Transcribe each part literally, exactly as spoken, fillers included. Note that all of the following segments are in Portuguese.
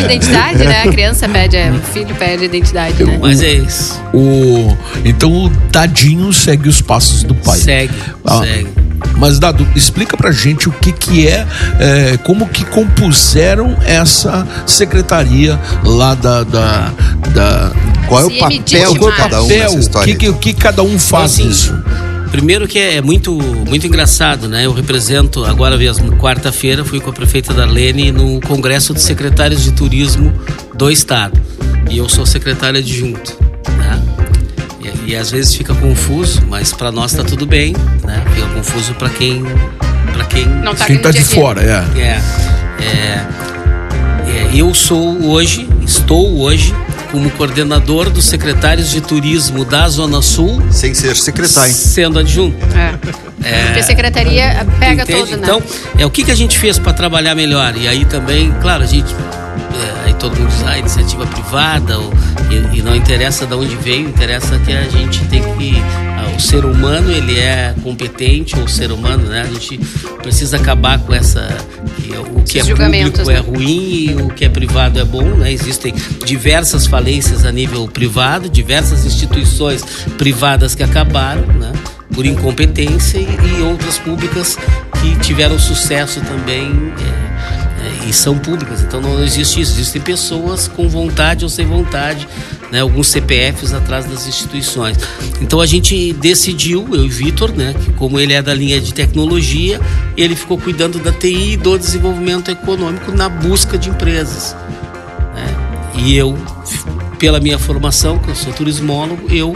identidade, né? A criança pede, o filho pede identidade, né? Mas é isso. O, então o Dadinho segue os passos do pai. Segue, ah, segue. Mas, Dado, explica pra gente o que que é, é como que compuseram essa secretaria lá da... da, da qual é o papel de cada um nessa história? O que, que, que cada um faz assim, isso? Primeiro que é muito, muito engraçado, né? Eu represento, agora mesmo, quarta-feira, fui com a prefeita Darlene no Congresso de Secretários de Turismo do Estado. E eu sou secretário adjunto, né? E, e às vezes fica confuso, mas para nós tá tudo bem, né? Fica confuso para quem, para quem não tá, quem tá de fora, é. É, é, é. Eu sou hoje, estou hoje como coordenador dos secretários de turismo da Zona Sul. Sem ser secretário. Sendo adjunto. É. É. Porque a secretaria pega Entende? todo, né? Então, é, o que, que a gente fez para trabalhar melhor? E aí também, claro, a gente... É, aí todo mundo diz, ah, iniciativa privada, ou, e, e não interessa de onde veio, interessa que a gente tem que... Ah, o ser humano, ele é competente, ou o ser humano, né? A gente precisa acabar com essa... Que, o que Esses é público, né? é ruim e o que é privado é bom, né? Existem diversas falências a nível privado, diversas instituições privadas que acabaram, né? Por incompetência, e, e outras públicas que tiveram sucesso também, é, é, e são públicas. Então não existe isso, existem pessoas com vontade ou sem vontade, né, alguns C P Fs atrás das instituições. Então a gente decidiu, eu e Vitor, né, que como ele é da linha de tecnologia, ele ficou cuidando da T I e do desenvolvimento econômico na busca de empresas, né? E eu, pela minha formação, que eu sou turismólogo, eu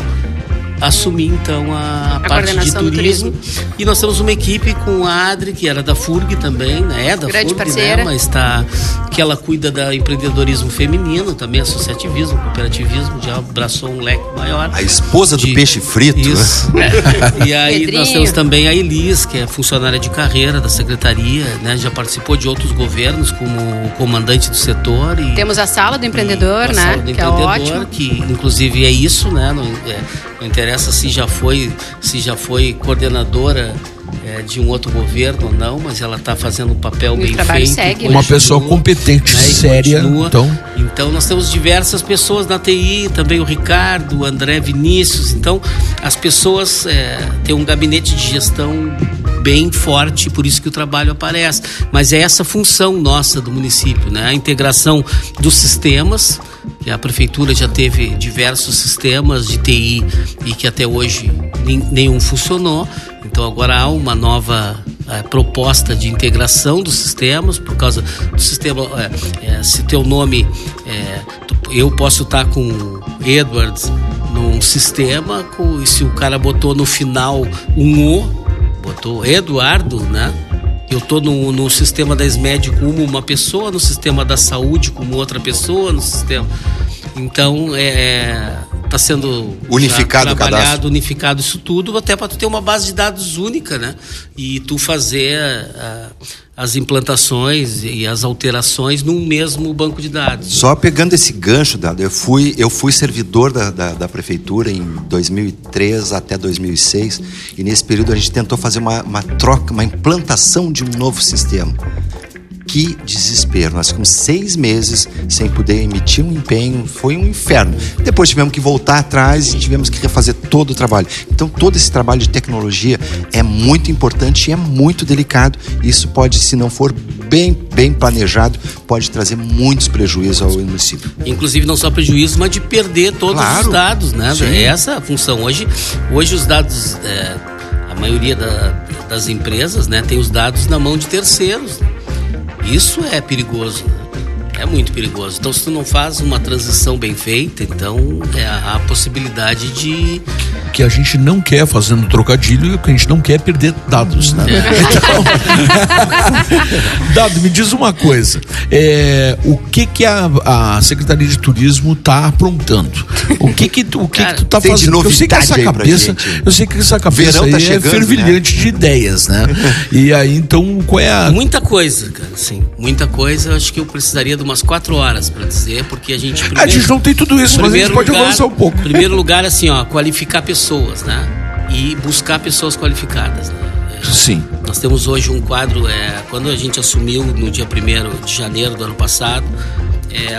assumi então a, a parte de turismo, e nós temos uma equipe com a Adri, que era da F U R G também, né? É da grande F U R G, parceira, né? Mas tá, que ela cuida da empreendedorismo feminino, também associativismo, cooperativismo, já abraçou um leque maior. A esposa do de, peixe frito. Isso. Né? E aí Pedrinho. Nós temos também a Elis, que é funcionária de carreira da secretaria, né? Já participou de outros governos como comandante do setor. E, temos a sala do empreendedor, e, né? A sala do que empreendedor, é ótimo. Que inclusive é isso, né? Não, é, não interessa se já foi, se já foi coordenadora é, de um outro governo ou não, mas ela está fazendo um papel E bem o trabalho feito. segue, Uma né? pessoa competente, né, séria. Continua. Então... então nós temos diversas pessoas na T I, também o Ricardo, o André Vinícius. Então as pessoas é, têm um gabinete de gestão bem forte, por isso que o trabalho aparece. Mas é essa função nossa do município, né? A integração dos sistemas, que a prefeitura já teve diversos sistemas de T I e que até hoje nenhum funcionou. Então agora há uma nova é, proposta de integração dos sistemas, por causa do sistema, é, é, se teu nome, é, eu posso estar com Edwards num sistema, com, e se o cara botou no final um O, botou Eduardo, né? Eu tô no, no sistema da SMED como uma pessoa, no sistema da saúde como outra pessoa, no sistema... Então, é, tá sendo unificado, trabalhado, unificado isso tudo, até para tu ter uma base de dados única, né? E tu fazer a, as implantações e as alterações num mesmo banco de dados. Só pegando esse gancho, Dado, eu fui, eu fui servidor da, da, da prefeitura em dois mil e três até dois mil e seis, e nesse período a gente tentou fazer uma, uma troca, uma implantação de um novo sistema. Que desespero, nós ficamos seis meses sem poder emitir um empenho, foi um inferno. Depois tivemos que voltar atrás e tivemos que refazer todo o trabalho. Então todo esse trabalho de tecnologia é muito importante e é muito delicado. Isso pode, se não for bem, bem planejado, pode trazer muitos prejuízos ao município. Inclusive não só prejuízo, mas de perder todos Claro. os dados, né? Sim. É essa a função. Hoje, hoje os dados, é, a maioria da, das empresas, né, tem os dados na mão de terceiros. Isso é perigoso, né? É muito perigoso. Então, se tu não faz uma transição bem feita, então é a, a possibilidade de... Que a gente não quer, fazendo trocadilho, que a gente não quer perder dados, né? Então, Dado, me diz uma coisa. É, o que que a, a Secretaria de Turismo está aprontando? O que que tu, o que Cara, que tu tá tem de fazendo? Eu sei que essa novidade aí pra cabeça, gente. eu sei que essa cabeça Verão tá aí chegando, é fervilhante, né? De ideias, né? E aí, então, qual é a... Muita coisa, cara, sim. Muita coisa. Eu acho que eu precisaria de umas quatro horas para dizer, porque a gente... Primeiro, a gente não tem tudo isso, mas a gente pode lugar, avançar um pouco. Em primeiro lugar, assim, ó, qualificar pessoas, né? E buscar pessoas qualificadas, né? Sim. Nós temos hoje um quadro, é, quando a gente assumiu no dia primeiro de janeiro do ano passado, é,